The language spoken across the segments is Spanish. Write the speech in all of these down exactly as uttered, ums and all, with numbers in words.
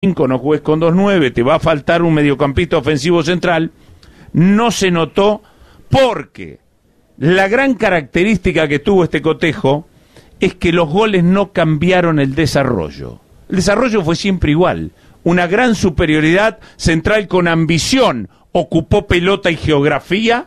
cinco, no juegues con dos nueve, te va a faltar un mediocampista ofensivo central. No se notó porque la gran característica que tuvo este cotejo es que los goles no cambiaron el desarrollo. El desarrollo fue siempre igual. Una gran superioridad central con ambición, ocupó pelota y geografía,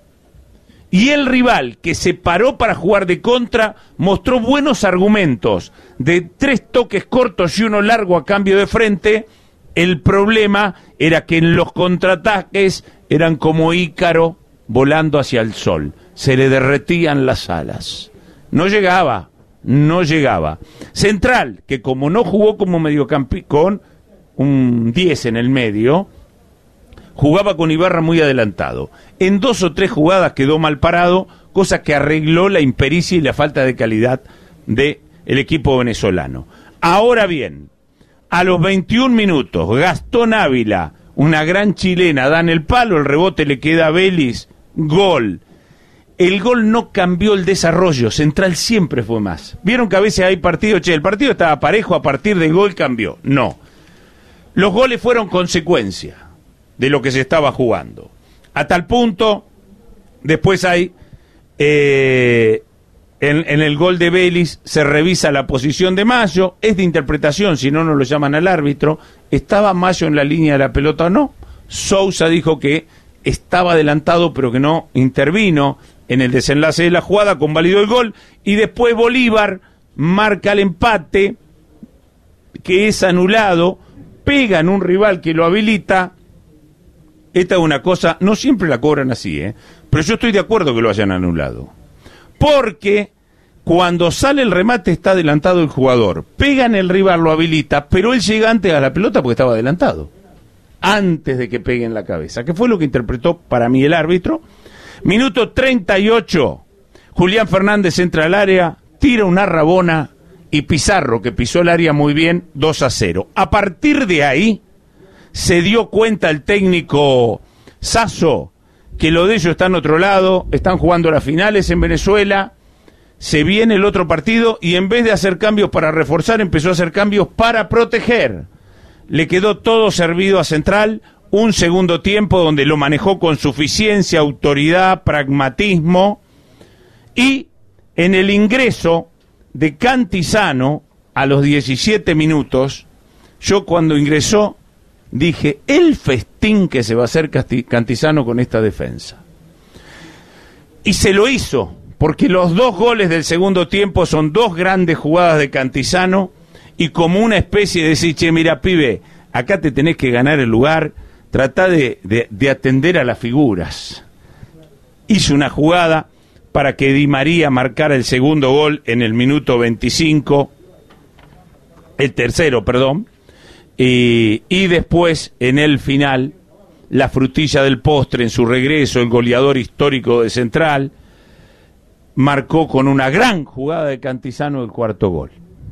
y el rival que se paró para jugar de contra mostró buenos argumentos de tres toques cortos y uno largo a cambio de frente. El problema era que en los contraataques eran como Ícaro volando hacia el sol, se le derretían las alas, no llegaba, no llegaba. Central, que como no jugó como mediocampista con un diez en el medio, jugaba con Ibarra muy adelantado. En dos o tres jugadas quedó mal parado, cosa que arregló la impericia y la falta de calidad del equipo venezolano. Ahora bien, a los veintiún minutos, Gastón Ávila, una gran chilena, da en el palo, el rebote le queda a Vélez, gol. El gol no cambió el desarrollo, Central siempre fue más. Vieron que a veces hay partidos, che, el partido estaba parejo, a partir del gol cambió. No. Los goles fueron consecuencia de lo que se estaba jugando. A tal punto, después hay, eh, en, en el gol de Vélez se revisa la posición de Mayo, es de interpretación, si no, no lo llaman al árbitro. ¿Estaba Mayo en la línea de la pelota o no? Sousa dijo que estaba adelantado, pero que no intervino en el desenlace de la jugada, convalidó el gol, y después Bolívar marca el empate, que es anulado, pega en un rival que lo habilita. Esta es una cosa, no siempre la cobran así, ¿eh? Pero yo estoy de acuerdo que lo hayan anulado. Porque cuando sale el remate está adelantado el jugador. Pega en el rival, lo habilita, pero él llega antes a la pelota porque estaba adelantado. Antes de que pegue en la cabeza. Que fue lo que interpretó para mí el árbitro. Minuto treinta y ocho. Julián Fernández entra al área, tira una rabona y Pizarro, que pisó el área muy bien, dos a cero. A partir de ahí se dio cuenta el técnico Sasso que lo de ellos está en otro lado, están jugando las finales en Venezuela, se viene el otro partido y en vez de hacer cambios para reforzar, empezó a hacer cambios para proteger. Le quedó todo servido a Central, un segundo tiempo donde lo manejó con suficiencia, autoridad, pragmatismo, y en el ingreso de Cantizano a los diecisiete minutos, yo cuando ingresó dije, el festín que se va a hacer Cantizano con esta defensa. Y se lo hizo, porque los dos goles del segundo tiempo son dos grandes jugadas de Cantizano, y como una especie de decir, che, mira, pibe, acá te tenés que ganar el lugar, tratá de, de, de atender a las figuras. Hizo una jugada para que Di María marcara el segundo gol en el minuto veinticinco, el tercero, perdón, y, y después en el final, la frutilla del postre en su regreso, el goleador histórico de Central, marcó con una gran jugada de Cantizano el cuarto gol.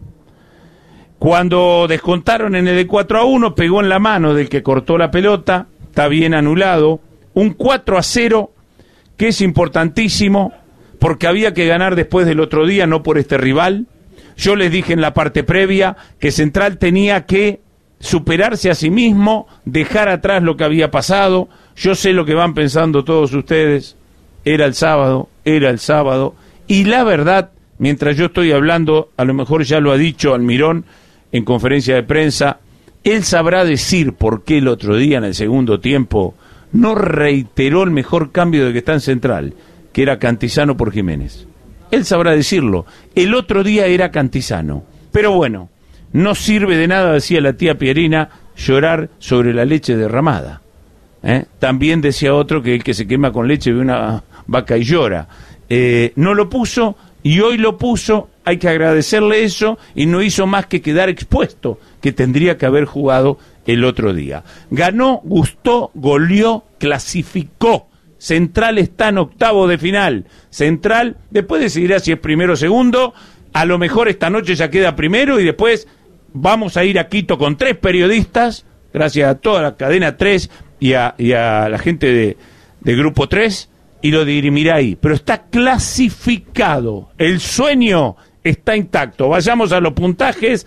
Cuando descontaron en el de cuatro a uno, pegó en la mano del que cortó la pelota, está bien anulado, un cuatro a cero que es importantísimo porque había que ganar después del otro día, no por este rival. Yo les dije en la parte previa que Central tenía que superarse a sí mismo, dejar atrás lo que había pasado. Yo sé lo que van pensando todos ustedes, era el sábado, era el sábado, y la verdad, mientras yo estoy hablando, a lo mejor ya lo ha dicho Almirón en conferencia de prensa, él sabrá decir por qué el otro día en el segundo tiempo no reiteró el mejor cambio de que está en Central, que era Cantizano por Jiménez. Él sabrá decirlo, el otro día era Cantizano, pero bueno, no sirve de nada, decía la tía Pierina, llorar sobre la leche derramada. ¿Eh? También decía otro que el que se quema con leche ve una vaca y llora. Eh, no lo puso y hoy lo puso, hay que agradecerle eso, y no hizo más que quedar expuesto, que tendría que haber jugado el otro día. Ganó, gustó, goleó, clasificó. Central está en octavo de final. Central después decidirá si es primero o segundo, a lo mejor esta noche ya queda primero y después vamos a ir a Quito con tres periodistas, gracias a toda la cadena tres y a, y a la gente de, de Grupo tres, y lo dirimirá ahí. Pero está clasificado, el sueño está intacto. Vayamos a los puntajes.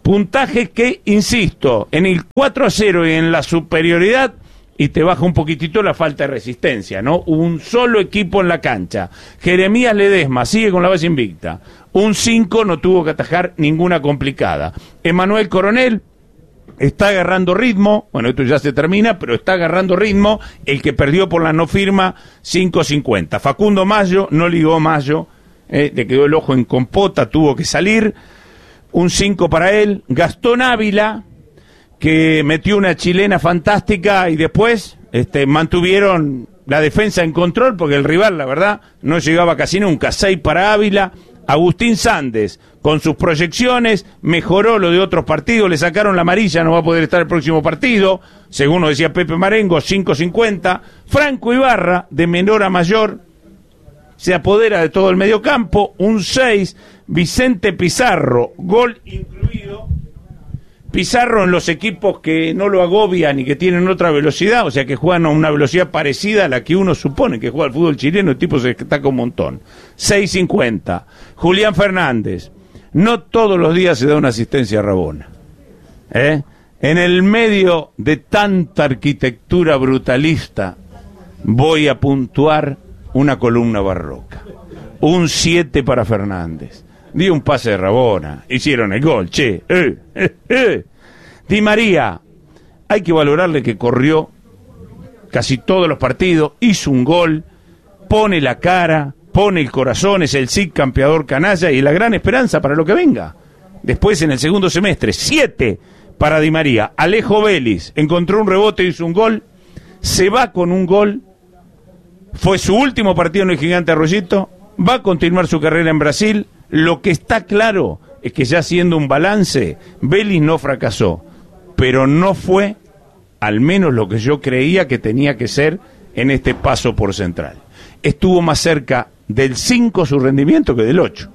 Puntajes que, insisto, en el cuatro a cero y en la superioridad, y te baja un poquitito la falta de resistencia, ¿no? Un solo equipo en la cancha. Jeremías Ledesma sigue con la base invicta. Un cinco, no tuvo que atajar ninguna complicada. Emanuel Coronel está agarrando ritmo, bueno, esto ya se termina, pero está agarrando ritmo. El que perdió por la no firma, cinco cincuenta. Facundo Mayo, no ligó Mayo, eh, le quedó el ojo en compota, tuvo que salir. Un cinco para él. Gastón Ávila, que metió una chilena fantástica y después este, mantuvieron la defensa en control porque el rival, la verdad, no llegaba casi nunca. seis para Ávila. Agustín Sandes, con sus proyecciones, mejoró lo de otros partidos, le sacaron la amarilla, no va a poder estar el próximo partido, según nos decía Pepe Marengo, cinco cincuenta. Franco Ibarra, de menor a mayor, se apodera de todo el mediocampo, un seis. Vicente Pizarro, gol incluido. Pizarro en los equipos que no lo agobian y que tienen otra velocidad, o sea que juegan a una velocidad parecida a la que uno supone que juega el fútbol chileno, el tipo se destaca un montón. seis cincuenta. Julián Fernández, no todos los días se da una asistencia a Rabona. ¿Eh? En el medio de tanta arquitectura brutalista, voy a puntuar una columna barroca. Un siete para Fernández. Dio un pase de Rabona, hicieron el gol, che. Eh, eh, eh. Di María, hay que valorarle que corrió casi todos los partidos, hizo un gol, pone la cara, pone el corazón, es el S I C campeador canalla y la gran esperanza para lo que venga. Después en el segundo semestre, siete para Di María. Alejo Vélez, encontró un rebote, hizo un gol, se va con un gol, fue su último partido en el Gigante Arroyito, va a continuar su carrera en Brasil. Lo que está claro es que ya haciendo un balance, Vélez no fracasó, pero no fue al menos lo que yo creía que tenía que ser en este paso por Central. Estuvo más cerca del cinco su rendimiento que del ocho.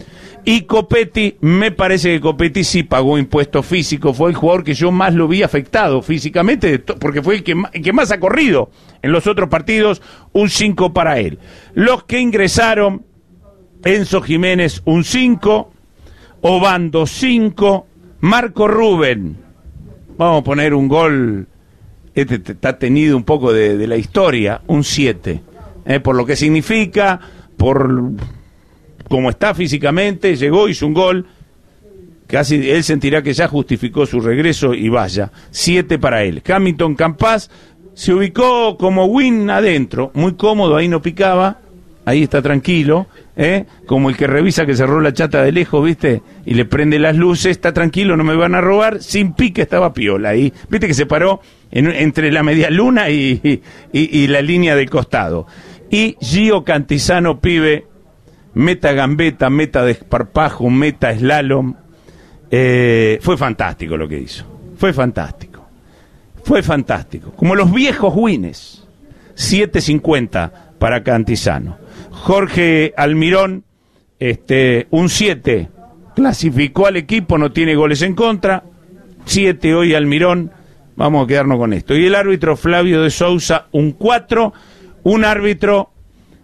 Y Copetti, me parece que Copetti sí pagó impuesto físico, fue el jugador que yo más lo vi afectado físicamente, porque fue el que más, el que más ha corrido en los otros partidos, un cinco para él. Los que ingresaron, Enzo Jiménez un cinco, Obando cinco, Marco Rubén, vamos a poner un gol, este está tenido un poco de, de la historia, un siete, eh, por lo que significa, por cómo está físicamente, llegó, hizo un gol, casi él sentirá que ya justificó su regreso y vaya, siete para él. Hamilton Campas se ubicó como win adentro, muy cómodo, ahí no picaba, ahí está tranquilo, ¿eh? Como el que revisa que cerró la chata de lejos, ¿viste? Y le prende las luces, está tranquilo, no me van a robar, sin pique estaba piola ahí, ¿viste? Que se paró en, entre la media luna y, y, y la línea del costado. Y Gio Cantizano, pibe, meta gambeta, meta desparpajo, meta slalom, eh, fue fantástico lo que hizo, fue fantástico, fue fantástico, como los viejos wines, siete cincuenta para Cantizano. Jorge Almirón, este, un siete, clasificó al equipo, no tiene goles en contra, siete hoy Almirón, vamos a quedarnos con esto. Y el árbitro Flavio de Sousa, un cuatro, un árbitro,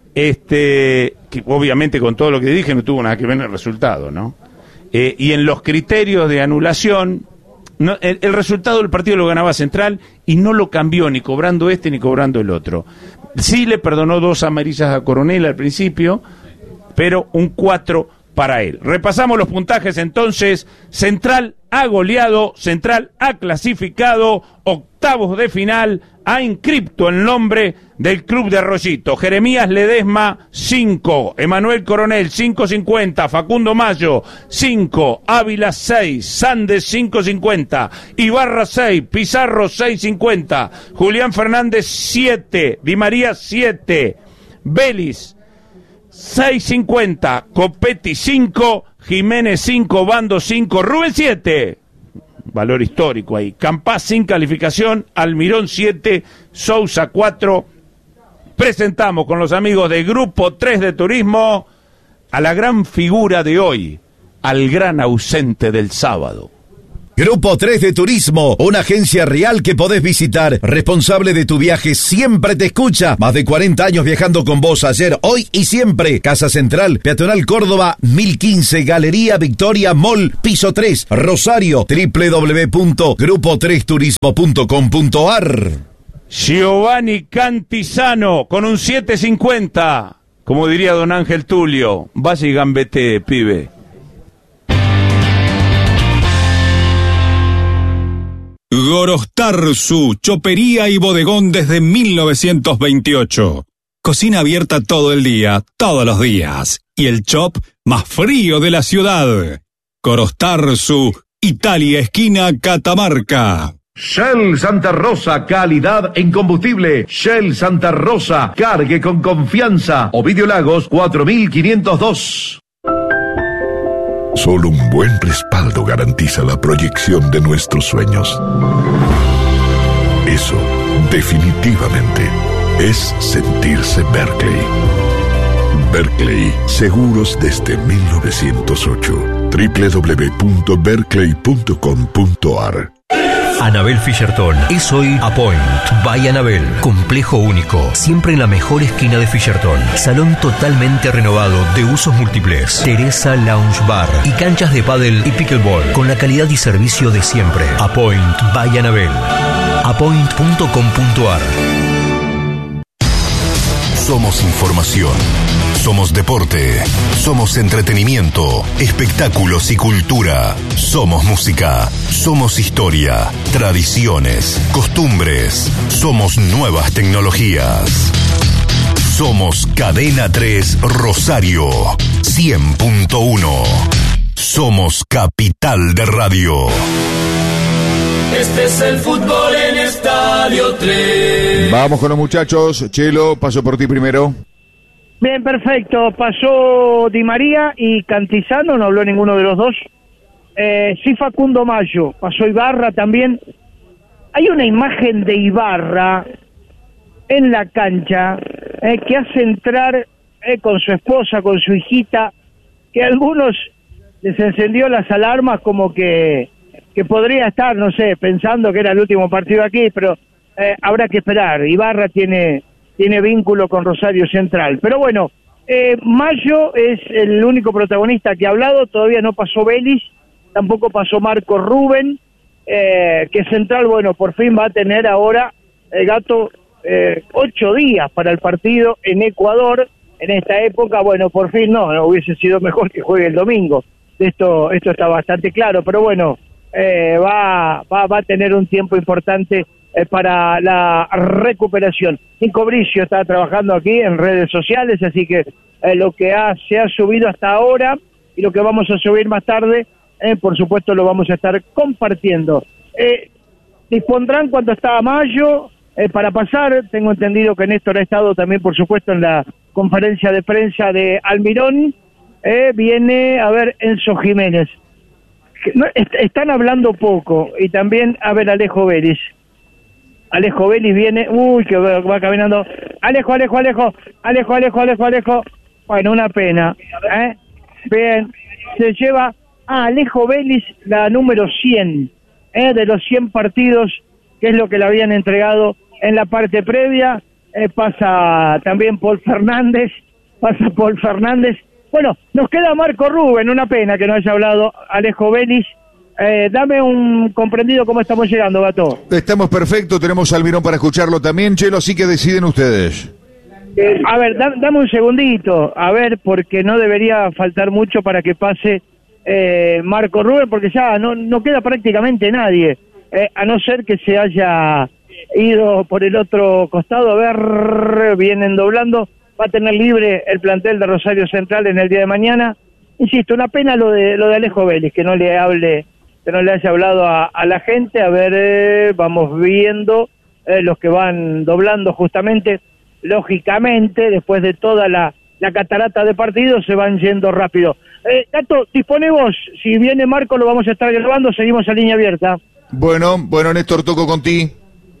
este, que obviamente con todo lo que dije no tuvo nada que ver en el resultado, ¿no? Eh, y en los criterios de anulación, no, el, el resultado del partido lo ganaba Central y no lo cambió ni cobrando este ni cobrando el otro. Sí le perdonó dos amarillas a Coronel al principio, pero un cuatro para él. Repasamos los puntajes entonces. Central ha goleado, Central ha clasificado, octavos de final, ha inscripto el nombre del club de Arroyito. Jeremías Ledesma, cinco. Emanuel Coronel, cinco cincuenta. Facundo Mayo, cinco. Ávila, seis. Sandes, cinco cincuenta. Ibarra, seis. Pizarro, seis cincuenta. Julián Fernández, siete. Di María, siete. Vélez, seis cincuenta. Copetti, cinco. Jiménez, cinco. Bando, cinco. Rubén, siete. Valor histórico ahí. Campas sin calificación. Almirón, siete. Sousa, cuatro. Presentamos con los amigos de Grupo tres de Turismo a la gran figura de hoy, al gran ausente del sábado. Grupo tres de Turismo, una agencia real que podés visitar. Responsable de tu viaje, siempre te escucha. Más de cuarenta años viajando con vos, ayer, hoy y siempre. Casa Central, Peatonal Córdoba, mil quince, Galería Victoria Mall, piso tres, Rosario, doble u doble u doble u punto grupo tres turismo punto com punto a r. Giovanni Cantizano, con un siete cincuenta. Como diría don Ángel Tulio, vaya y gambete, pibe. Gorostarzu, chopería y bodegón desde mil novecientos veintiocho. Cocina abierta todo el día, todos los días. Y el chop más frío de la ciudad. Gorostarzu, Italia, esquina Catamarca. Shell Santa Rosa, calidad en combustible. Shell Santa Rosa, cargue con confianza. Ovidio Lagos, cuatro mil quinientos dos. Solo un buen respaldo garantiza la proyección de nuestros sueños. Eso, definitivamente, es sentirse Berkeley. Berkeley, seguros desde mil novecientos ocho. doble u doble u doble u punto berkeley punto com punto a r. Anabel Fischerton es hoy Apoint by Anabel. Complejo único, siempre en la mejor esquina de Fischerton. Salón totalmente renovado de usos múltiples. Teresa Lounge Bar y canchas de pádel y pickleball con la calidad y servicio de siempre. Apoint by Anabel. apoint punto com punto a r. Somos información. Somos deporte, somos entretenimiento, espectáculos y cultura. Somos música, somos historia, tradiciones, costumbres. Somos nuevas tecnologías. Somos Cadena tres Rosario, cien punto uno. Somos capital de radio. Este es el fútbol en Estadio tres. Vamos con los muchachos. Chelo, paso por ti primero. Bien, perfecto. Pasó Di María y Cantizano, no habló ninguno de los dos. Eh, sí, Facundo Mayo. Pasó Ibarra también. Hay una imagen de Ibarra en la cancha eh, que hace entrar eh, con su esposa, con su hijita, que a algunos les encendió las alarmas como que, que podría estar, no sé, pensando que era el último partido aquí, pero eh, habrá que esperar. Ibarra tiene... tiene vínculo con Rosario Central. Pero bueno, eh, Mayo es el único protagonista que ha hablado, todavía no pasó Vélez, tampoco pasó Marco Rubén, eh, que Central, bueno, por fin va a tener ahora, el Gato, eh, ocho días para el partido en Ecuador. En esta época, bueno, por fin no, no hubiese sido mejor que juegue el domingo. Esto, esto está bastante claro, pero bueno, eh, va, va, va a tener un tiempo importante para la recuperación. Nico Bricio está trabajando aquí en redes sociales, así que eh, lo que ha, se ha subido hasta ahora y lo que vamos a subir más tarde, eh, por supuesto lo vamos a estar compartiendo. Eh, dispondrán cuando está Mayo eh, para pasar. Tengo entendido que Néstor ha estado también, por supuesto, en la conferencia de prensa de Almirón. Eh, viene, a ver, Enzo Jiménez. No, est- están hablando poco, y también, a ver, Alejo Vélez. Alejo Vélez viene, uy, que va, va caminando, Alejo, Alejo, Alejo, Alejo, Alejo, Alejo, Alejo, bueno, una pena, ¿eh? Bien, se lleva a Alejo Vélez la número cien, ¿eh? De los cien partidos, que es lo que le habían entregado en la parte previa. Eh, pasa también Paul Fernández, pasa Paul Fernández, bueno, nos queda Marco Rubén, una pena que no haya hablado Alejo Vélez. Eh, dame un comprendido cómo estamos llegando, Gato. Estamos perfectos, tenemos a Almirón para escucharlo también, Chelo, así que deciden ustedes. Eh, a ver, da, dame un segundito, a ver, porque no debería faltar mucho para que pase eh, Marco Rubén, porque ya no, no queda prácticamente nadie, eh, a no ser que se haya ido por el otro costado. A ver, vienen doblando, va a tener libre el plantel de Rosario Central en el día de mañana. Insisto, una pena lo de lo de Alejo Vélez, que no le hable, que no le haya hablado a, a la gente. A ver, eh, vamos viendo eh, los que van doblando justamente. Lógicamente, después de toda la, la catarata de partidos, se van yendo rápido. Eh, Gato, dispone vos. Si viene Marco, lo vamos a estar grabando. Seguimos a línea abierta. Bueno, bueno, Néstor, toco con ti.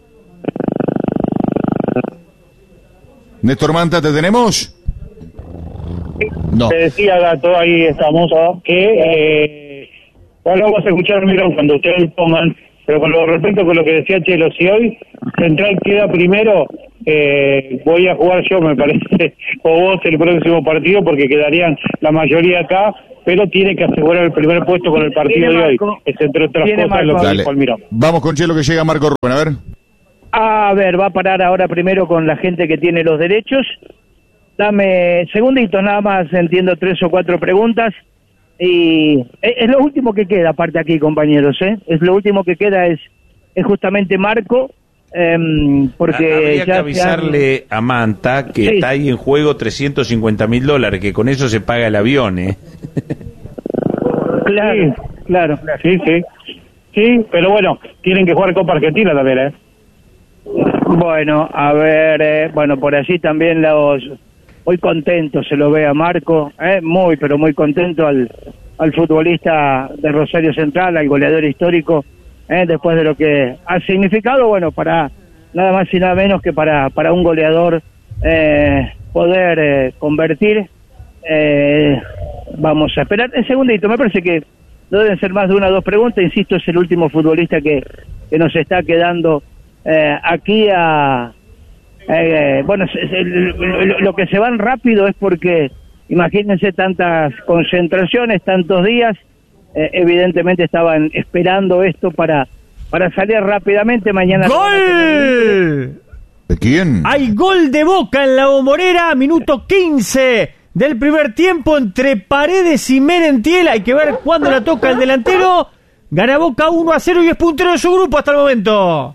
Néstor Manta, ¿te tenemos? No. Te decía, Gato, ahí estamos, ¿no? que eh, Ahora vamos a escuchar, Mirón, cuando ustedes pongan, pero con lo respecto con lo que decía Chelo, si hoy Central queda primero, eh, voy a jugar yo, me parece, o vos el próximo partido, porque quedarían la mayoría acá, pero tiene que asegurar el primer puesto con el partido de hoy. Es entre otras cosas lo que dijo Almirón. Vamos con Chelo, que llega Marco Rubén, a ver. A ver, va a parar ahora primero con la gente que tiene los derechos. Dame segunditos nada más, entiendo tres o cuatro preguntas. Y es lo último que queda, aparte aquí, compañeros, ¿eh? Es lo último que queda, es, es justamente Marco, eh, porque habría ya que avisarle han... a Manta que sí. Está ahí en juego trescientos cincuenta mil dólares, que con eso se paga el avión, ¿eh? Claro, sí, claro, sí, sí, sí, pero bueno, tienen que jugar Copa Argentina también, ¿eh? Bueno, a ver, eh, bueno, por allí también los... Muy contento se lo ve a Marco, eh, muy, pero muy contento al, al futbolista de Rosario Central, al goleador histórico, eh, después de lo que ha significado, bueno, para nada más y nada menos que para, para un goleador eh, poder eh, convertir. Eh, vamos a esperar un segundito, me parece que no deben ser más de una o dos preguntas, insisto, es el último futbolista que, que nos está quedando eh, aquí a... Eh, bueno, lo que se van rápido es porque, imagínense, tantas concentraciones, tantos días, eh, evidentemente estaban esperando esto para para salir rápidamente mañana. ¡Gol! ¿De quién? Hay gol de Boca en la Bombonera, minuto quince del primer tiempo entre Paredes y Merentiel. Hay que ver cuándo la toca el delantero. Gana Boca uno a cero y es puntero de su grupo hasta el momento.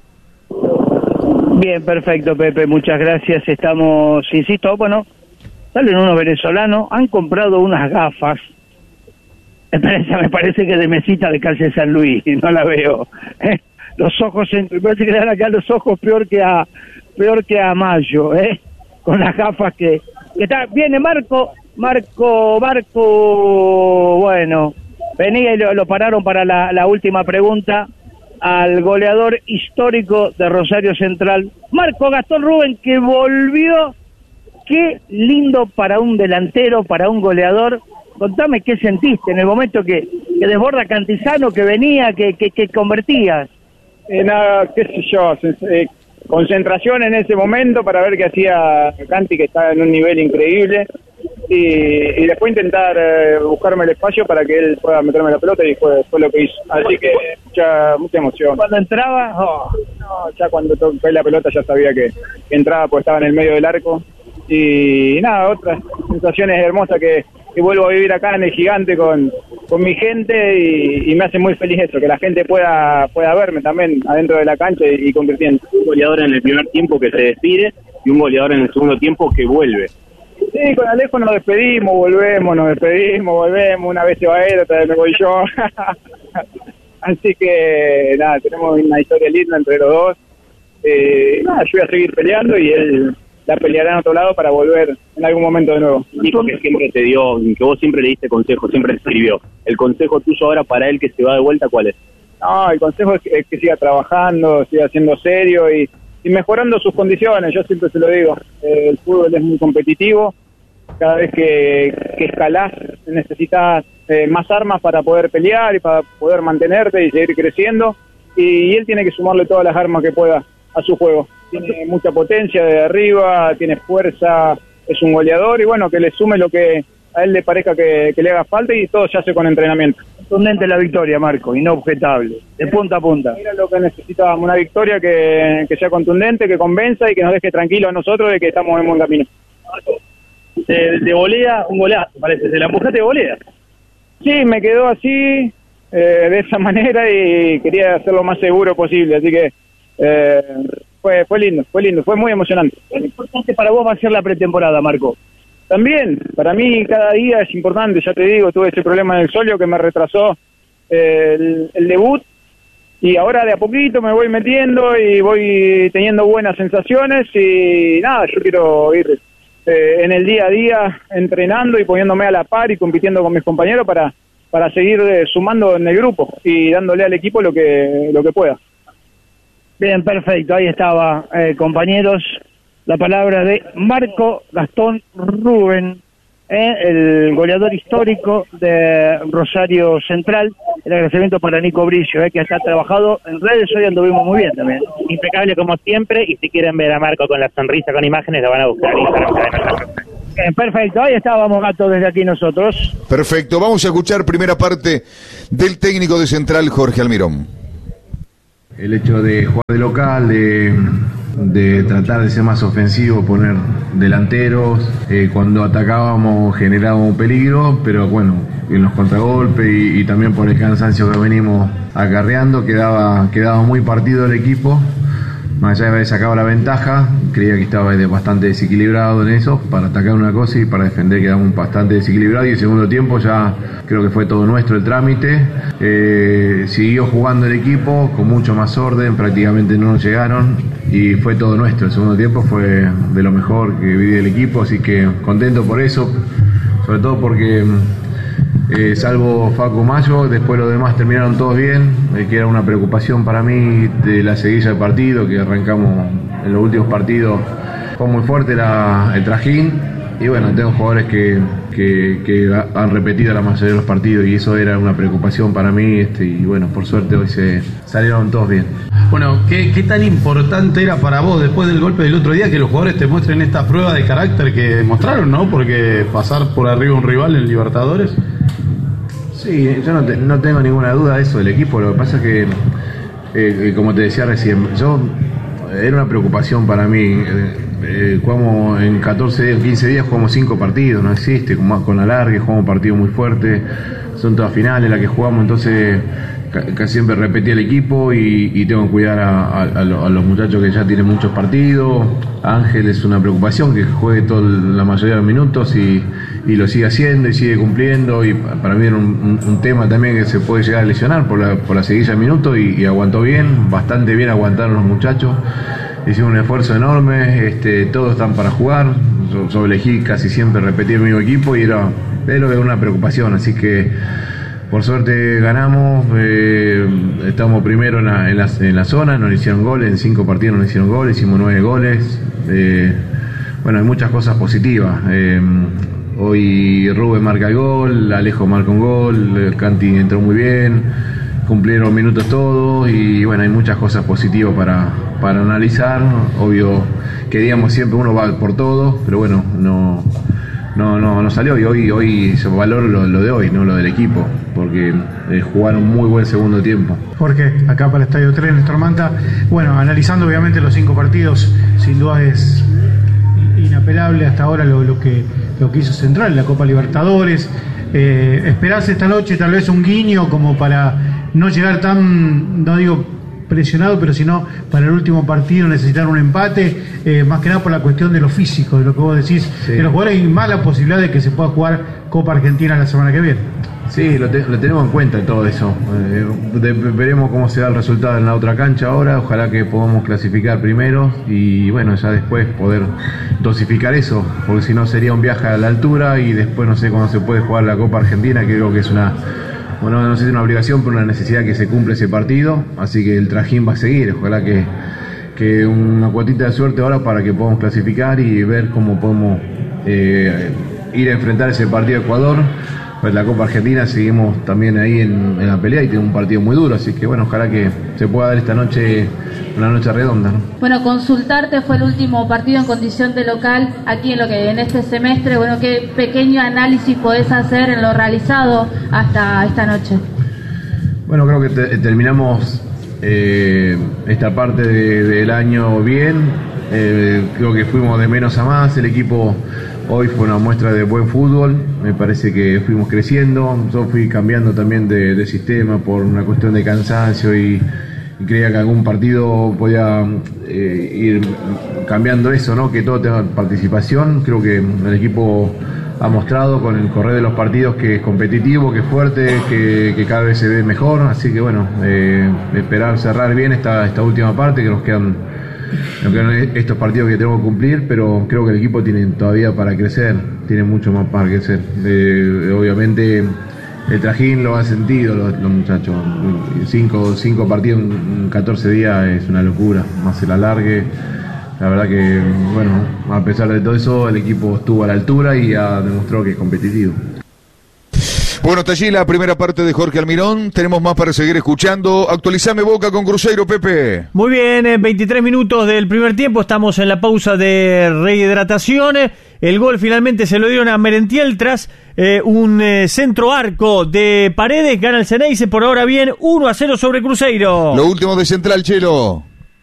Bien, perfecto, Pepe, muchas gracias. Estamos, insisto, bueno, salen unos venezolanos, han comprado unas gafas. Espera, me parece que de mesita de calle San Luis, no la veo. ¿Eh? Los ojos, me parece que le dan acá los ojos peor que a peor que a Mayo, ¿eh? Con las gafas que, que está. Viene Marco, Marco, Marco, bueno, venía y lo, lo pararon para la, la última pregunta. Al goleador histórico de Rosario Central, Marco Gastón Rubén, que volvió. Qué lindo para un delantero, para un goleador. Contame qué sentiste en el momento que, que desborda Cantizano, que venía, que, que, que convertías. Eh, nada, qué sé yo, eh, concentración en ese momento para ver qué hacía Canti, que está en un nivel increíble, y, y después intentar eh, buscarme el espacio para que él pueda meterme la pelota, y fue, fue lo que hizo. Así que mucha, mucha emoción. Cuando entraba, oh. no, ya cuando toqué la pelota ya sabía que, que entraba, pues estaba en el medio del arco, y nada, otras sensaciones hermosas que, que vuelvo a vivir acá en el Gigante con, con mi gente, y, y me hace muy feliz eso, que la gente pueda pueda verme también adentro de la cancha y, y convirtiendo. Un goleador en el primer tiempo que se despide y un goleador en el segundo tiempo que vuelve. Sí, con Alejo nos despedimos, volvemos, nos despedimos, volvemos, una vez se va él, otra vez me voy yo. Así que nada, tenemos una historia linda entre los dos. Eh, nada, yo voy a seguir peleando y él la peleará en otro lado para volver en algún momento de nuevo. Dijo que siempre te dio, que vos siempre le diste consejo, siempre te escribió. El consejo tuyo ahora para él que se va de vuelta, ¿cuál es? No, el consejo es que, es que siga trabajando, siga siendo serio y, y mejorando sus condiciones. Yo siempre se lo digo, eh, el fútbol es muy competitivo, cada vez que, que escalás necesitas eh, más armas para poder pelear y para poder mantenerte y seguir creciendo, y, y él tiene que sumarle todas las armas que pueda a su juego. Tiene mucha potencia de arriba, tiene fuerza, es un goleador, y bueno, que le sume lo que a él le parezca que, que le haga falta, y todo se hace con entrenamiento. Contundente la victoria, Marco, inobjetable, de punta a punta. Mira lo que necesitábamos, una victoria que, que sea contundente, que convenza y que nos deje tranquilos a nosotros de que estamos en buen camino. De, de volea, un golazo, parece, de la empujaste de volea. Sí, me quedó así, eh, de esa manera, y quería hacerlo lo más seguro posible, así que eh, fue, fue lindo, fue lindo, fue muy emocionante. ¿Qué importante para vos va a ser la pretemporada, Marco? También, para mí cada día es importante, ya te digo, tuve ese problema en el solio que me retrasó eh, el, el debut, y ahora de a poquito me voy metiendo y voy teniendo buenas sensaciones, y nada, yo quiero ir eh, en el día a día entrenando y poniéndome a la par y compitiendo con mis compañeros para, para seguir eh, sumando en el grupo y dándole al equipo lo que, lo que pueda. Bien, perfecto, ahí estaba, eh, compañeros, la palabra de Marco Gastón Rubén, eh, el goleador histórico de Rosario Central. El agradecimiento para Nico Bricio, eh, que ha trabajado en redes, hoy anduvimos muy bien también. Impecable como siempre, y si quieren ver a Marco con la sonrisa, con imágenes, lo van a buscar. Eh, perfecto, ahí estábamos, Gato, desde aquí nosotros. Perfecto, vamos a escuchar primera parte del técnico de Central, Jorge Almirón. El hecho de jugar de local, de, de tratar de ser más ofensivo, poner delanteros, eh, cuando atacábamos generábamos peligro, pero bueno, en los contragolpes y, y también por el cansancio que venimos acarreando, quedaba, quedaba muy partido el equipo. Más allá de haber sacado la ventaja, creía que estaba bastante desequilibrado en eso, para atacar una cosa y para defender quedamos bastante desequilibrados, y el segundo tiempo ya creo que fue todo nuestro el trámite. Eh, siguió jugando el equipo con mucho más orden, prácticamente no nos llegaron y fue todo nuestro. El segundo tiempo fue de lo mejor que viví del equipo, así que contento por eso, sobre todo porque Eh, salvo Facu Mayo, después los demás terminaron todos bien, eh, que era una preocupación para mí de la seguilla de partido, que arrancamos en los últimos partidos, fue muy fuerte la, el trajín, y bueno, tengo jugadores que, que, que han repetido la mayoría de los partidos y eso era una preocupación para mí, este, y bueno, por suerte hoy se salieron todos bien. Bueno, ¿qué, ¿qué tan importante era para vos después del golpe del otro día que los jugadores te muestren esta prueba de carácter que demostraron, ¿no? Porque pasar por arriba a un rival en Libertadores. Sí, yo no, te, no tengo ninguna duda de eso del equipo. Lo que pasa es que, eh, como te decía recién, yo era una preocupación para mí. Eh, eh, jugamos en catorce días, quince días, jugamos cinco partidos, no existe, con, con alargue, jugamos partidos muy fuertes, son todas finales las que jugamos, entonces casi siempre repetí el equipo y, y tengo que cuidar a, a, a, los muchachos que ya tienen muchos partidos. Ángel es una preocupación que juegue toda la mayoría de los minutos y, y lo sigue haciendo y sigue cumpliendo, y para mí era un, un, un tema también que se puede llegar a lesionar por la, por la seguilla de minutos y, y aguantó bien, bastante bien aguantaron los muchachos, hicieron un esfuerzo enorme, este, todos están para jugar. Yo, yo elegí casi siempre repetir el mismo equipo y era, era una preocupación, así que por suerte ganamos, eh, estamos primero en la, en, la, en la zona, nos hicieron goles, en cinco partidos nos hicieron goles, hicimos nueve goles, eh, bueno, hay muchas cosas positivas. Eh, hoy Rubén marca el gol, Alejo marca un gol, Canti entró muy bien, cumplieron minutos todos y bueno, hay muchas cosas positivas para, para analizar. Obvio, queríamos siempre, uno va por todo, pero bueno, no... No, no, no salió y hoy, hoy yo valoro lo, lo de hoy, no lo del equipo, porque eh, jugaron muy buen segundo tiempo. Jorge, acá para el Estadio tres, Néstor Manta. Bueno, analizando obviamente los cinco partidos, sin duda es inapelable hasta ahora lo, lo que lo que hizo Central en la Copa Libertadores. Eh, ¿Esperás esta noche tal vez un guiño como para no llegar tan, no digo presionado, pero si no, para el último partido necesitar un empate, eh, más que nada por la cuestión de lo físico, de lo que vos decís, sí, de los jugadores, hay más la posibilidad de que se pueda jugar Copa Argentina la semana que viene? Sí, lo, te, lo tenemos en cuenta todo eso. Eh, de, veremos cómo se da el resultado en la otra cancha ahora, ojalá que podamos clasificar primero y bueno, ya después poder dosificar eso, porque si no sería un viaje a la altura y después no sé cuándo se puede jugar la Copa Argentina, que creo que es una... Bueno, no sé si es una obligación, pero una necesidad que se cumple ese partido, así que el trajín va a seguir, ojalá que, que una cuotita de suerte ahora para que podamos clasificar y ver cómo podemos eh, ir a enfrentar ese partido de Ecuador. Pues la Copa Argentina seguimos también ahí en, en la pelea y tiene un partido muy duro, así que bueno, ojalá que se pueda dar esta noche una noche redonda, ¿no? Bueno, consultarte, fue el último partido en condición de local aquí en lo que en este semestre. Bueno, ¿qué pequeño análisis podés hacer en lo realizado hasta esta noche? Bueno, creo que te, terminamos eh, esta parte de, del año bien. Eh, creo que fuimos de menos a más. El equipo hoy fue una muestra de buen fútbol. Me parece que fuimos creciendo. Yo fui cambiando también de, de sistema por una cuestión de cansancio y y creía que algún partido podía eh, ir cambiando eso, ¿no? Que todo tenga participación. Creo que el equipo ha mostrado con el correr de los partidos que es competitivo, que es fuerte, que, que cada vez se ve mejor, así que bueno, eh, esperar cerrar bien esta, esta última parte, que nos quedan, nos quedan estos partidos que tenemos que cumplir, pero creo que el equipo tiene todavía para crecer, tiene mucho más para crecer. Eh, obviamente el trajín lo han sentido los, los muchachos. Cinco, cinco partidos en catorce días es una locura, más el alargue. la verdad que, bueno, a pesar de todo eso, el equipo estuvo a la altura y ha demostrado que es competitivo. Bueno, está allí la primera parte de Jorge Almirón. Tenemos más para seguir escuchando. Actualizame Boca con Cruzeiro, Pepe. Muy bien, en veintitrés minutos del primer tiempo. Estamos en la pausa de rehidratación. El gol finalmente se lo dieron a Merentiel tras eh, un eh, centro arco de Paredes. Gana el Ceneice, por ahora bien, uno a cero sobre Cruzeiro. Lo último de Central, Chelo.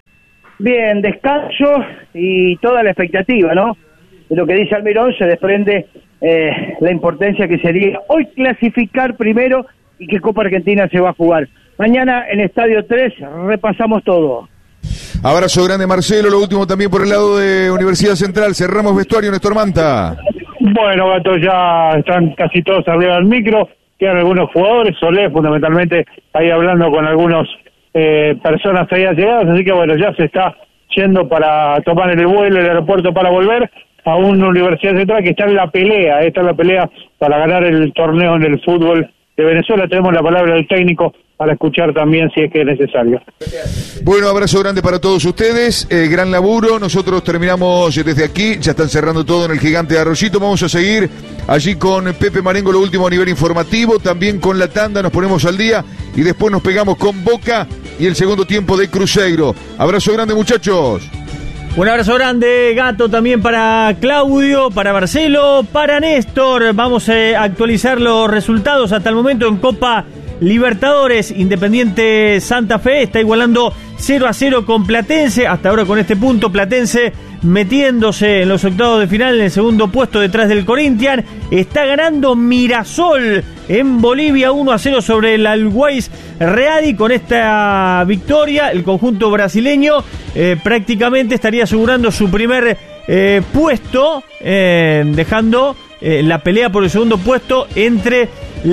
Bien, descanso y toda la expectativa, ¿no? De lo que dice Almirón se desprende eh, la importancia que sería hoy clasificar primero y que Copa Argentina se va a jugar. Mañana en Estadio tres repasamos todo. Abrazo grande, Marcelo. Lo último también por el lado de Universidad Central. Cerramos vestuario, Néstor Manta. Bueno, Gato, ya están casi todos arriba del micro. Quedan algunos jugadores, Solé fundamentalmente ahí hablando con algunos eh, personas ahí allegadas. Así que bueno, ya se está yendo para tomar el vuelo, el aeropuerto para volver a una Universidad Central que está en la pelea, está en la pelea para ganar el torneo en el fútbol de Venezuela. Tenemos la palabra del técnico para escuchar también si es que es necesario. Bueno, abrazo grande para todos ustedes, eh, gran laburo. Nosotros terminamos desde aquí, ya están cerrando todo en el Gigante de Arroyito. Vamos a seguir allí con Pepe Marengo, lo último a nivel informativo, también con la tanda, nos ponemos al día y después nos pegamos con Boca y el segundo tiempo de Cruzeiro. Abrazo grande, muchachos. Un abrazo grande, Gato, también para Claudio, para Marcelo, para Néstor. Vamos a actualizar los resultados hasta el momento en Copa Libertadores. Independiente Santa Fe está igualando cero a cero con Platense. Hasta ahora con este punto, Platense metiéndose en los octavos de final en el segundo puesto detrás del Corinthians. Está ganando Mirasol en Bolivia uno a cero sobre el Always Ready. Con esta victoria el conjunto brasileño eh, prácticamente estaría asegurando su primer eh, puesto, eh, dejando eh, la pelea por el segundo puesto entre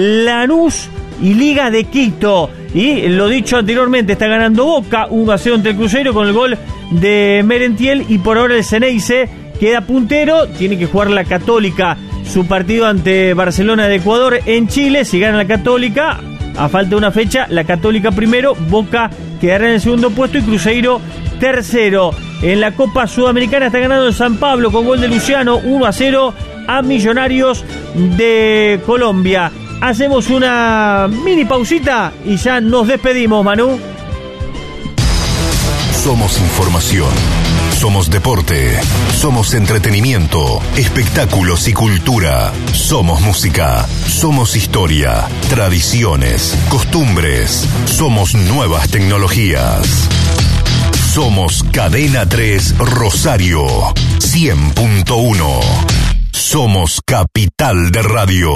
Lanús y Liga de Quito. Y lo dicho anteriormente, está ganando Boca uno a cero ante el Cruzeiro con el gol de Merentiel, y por ahora el Ceneice queda puntero. Tiene que jugar la Católica su partido ante Barcelona de Ecuador en Chile. Si gana la Católica, a falta de una fecha, la Católica primero, Boca quedará en el segundo puesto y Cruzeiro tercero. En la Copa Sudamericana está ganando el San Pablo con gol de Luciano uno a cero a Millonarios de Colombia. Hacemos una mini pausita y ya nos despedimos, Manu. Somos información, somos deporte, somos entretenimiento, espectáculos y cultura, somos música, somos historia, tradiciones, costumbres, somos nuevas tecnologías. Somos Cadena tres Rosario, cien punto uno. Somos Capital de Radio.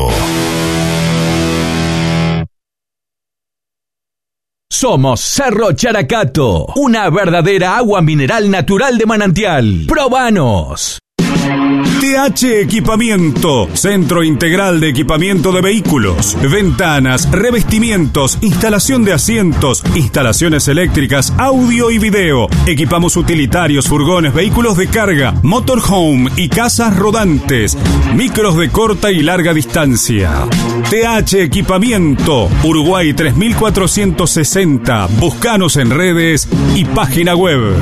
Somos Cerro Characato, una verdadera agua mineral natural de manantial. ¡Probanos! T H Equipamiento, Centro Integral de Equipamiento de Vehículos, ventanas, revestimientos, instalación de asientos, instalaciones eléctricas, audio y video. Equipamos utilitarios, furgones, vehículos de carga, motorhome y casas rodantes, micros de corta y larga distancia. T H Equipamiento, Uruguay tres mil cuatrocientos sesenta. Búscanos en redes y página web.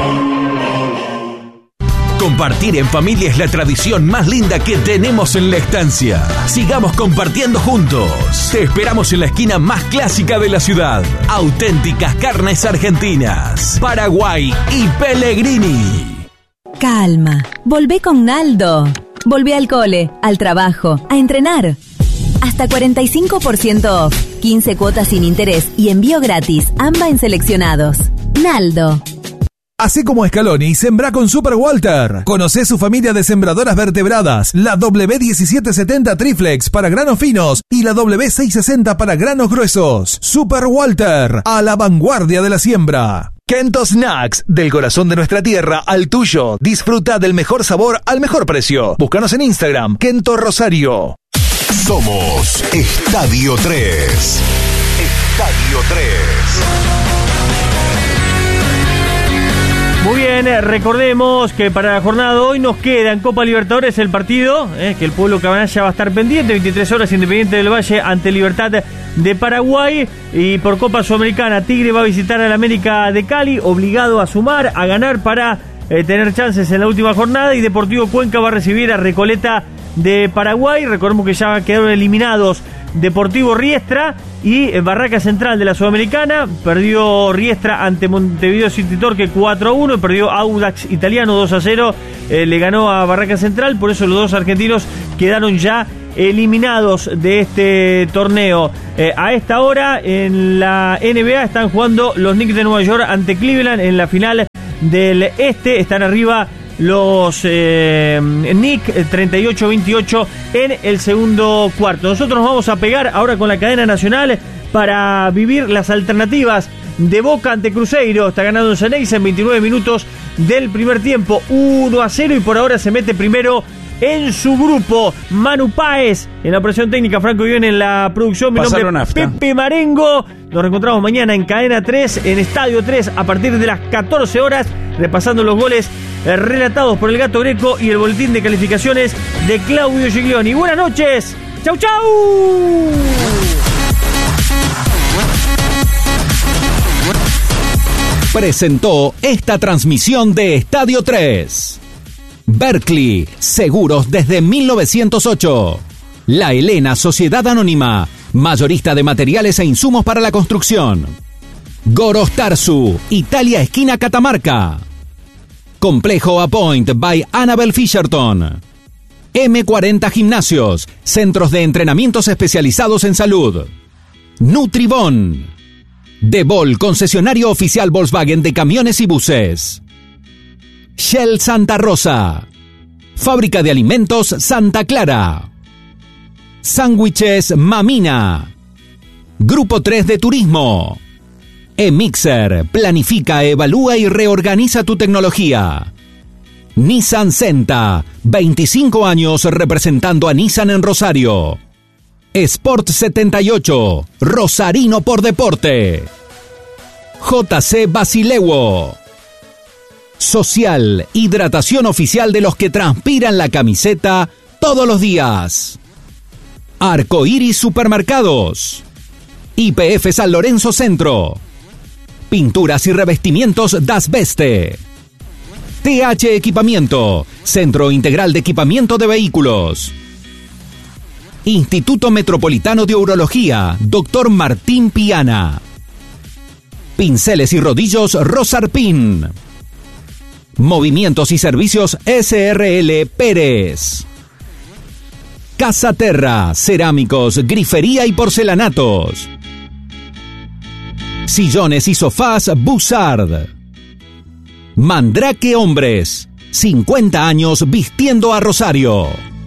Compartir en familia es la tradición más linda que tenemos en la estancia. Sigamos compartiendo juntos. Te esperamos en la esquina más clásica de la ciudad. Auténticas carnes argentinas, Paraguay y Pellegrini. Calma, volvé con Naldo. Volvé al cole, al trabajo, a entrenar. Hasta cuarenta y cinco por ciento off, quince cuotas sin interés y envío gratis, amba en seleccionados. Naldo. Así como Scaloni, sembra con Super Walter. Conocé su familia de sembradoras vertebradas, la W diecisiete setenta Triflex para granos finos y la W seiscientos sesenta para granos gruesos. Super Walter, a la vanguardia de la siembra. Kento Snacks, del corazón de nuestra tierra al tuyo. Disfruta del mejor sabor al mejor precio. Búscanos en Instagram, Kento Rosario. Somos Estadio tres. Estadio tres. Muy bien, recordemos que para la jornada de hoy nos queda en Copa Libertadores el partido, eh, que el pueblo Cabanalla va a estar pendiente, veintitrés horas, Independiente del Valle ante Libertad de Paraguay. Y por Copa Sudamericana, Tigre va a visitar al América de Cali, obligado a sumar, a ganar para eh, tener chances en la última jornada. Y Deportivo Cuenca va a recibir a Recoleta de Paraguay. Recordemos que ya quedaron eliminados Deportivo Riestra y eh, Barraca Central de la Sudamericana. Perdió Riestra ante Montevideo City Torque cuatro a uno. Perdió Audax Italiano dos a cero. Eh, le ganó a Barraca Central. Por eso los dos argentinos quedaron ya eliminados de este torneo. Eh, a esta hora en la N B A están jugando los Knicks de Nueva York ante Cleveland en la final del Este. Están arriba los eh, Knicks treinta y ocho a veintiocho en el segundo cuarto. Nosotros nos vamos a pegar ahora con la cadena nacional para vivir las alternativas de Boca ante Cruzeiro. Está ganando en Ceneice en veintinueve minutos del primer tiempo, uno a cero, y por ahora se mete primero en su grupo. Manu Páez en la operación técnica, Franco Guión en la producción. Mi Pasaron nombre es nafta. Pepe Marengo. Nos reencontramos mañana en Cadena tres, en Estadio tres, a partir de las catorce horas, repasando los goles eh, relatados por el Gato Greco y el boletín de calificaciones de Claudio Giglioni. Buenas noches. Chau, chau. Presentó esta transmisión de Estadio tres. Berkeley, seguros desde mil novecientos ocho. La Helena Sociedad Anónima, mayorista de materiales e insumos para la construcción. Goros Tarsu, Italia esquina Catamarca. Complejo Apoint by Annabel Fisherton. eme cuarenta Gimnasios, centros de entrenamientos especializados en salud. Nutribón. Debol, concesionario oficial Volkswagen de camiones y buses. Shell Santa Rosa. Fábrica de alimentos Santa Clara. Sándwiches Mamina. Grupo tres de Turismo. eMixer, planifica, evalúa y reorganiza tu tecnología. Nissan Senta, veinticinco años representando a Nissan en Rosario. Sport setenta y ocho, Rosarino por deporte. J C Basilewo. Social, hidratación oficial de los que transpiran la camiseta todos los días. Arcoiris Supermercados. Y P F San Lorenzo Centro. Pinturas y revestimientos Das Beste. T H Equipamiento, Centro Integral de Equipamiento de Vehículos. Instituto Metropolitano de Urología, doctor Martín Piana. Pinceles y rodillos Rosarpin. Movimientos y servicios S R L Pérez. Casa Terra, cerámicos, grifería y porcelanatos. Sillones y sofás Bussard. Mandrake Hombres, cincuenta años vistiendo a Rosario.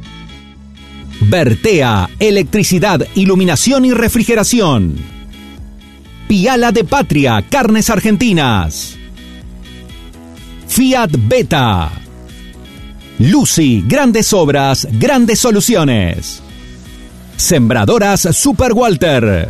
Bertea, electricidad, iluminación y refrigeración. Piala de Patria, carnes argentinas. Fiat Beta. Lucy, grandes obras, grandes soluciones. Sembradoras Super Walter.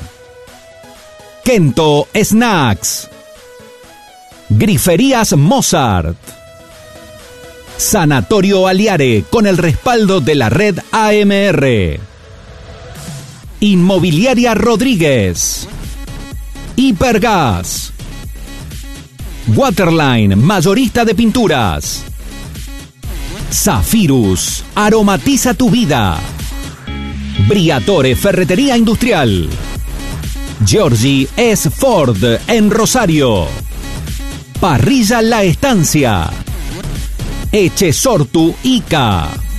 Kento Snacks. Griferías Mozart. Sanatorio Aliare, con el respaldo de la red A M R. Inmobiliaria Rodríguez. Hipergas. Waterline, mayorista de pinturas. Zafirus, aromatiza tu vida. Briatore, ferretería industrial. Giorgi S. Ford, en Rosario. Parrilla La Estancia. Echesortu Ica.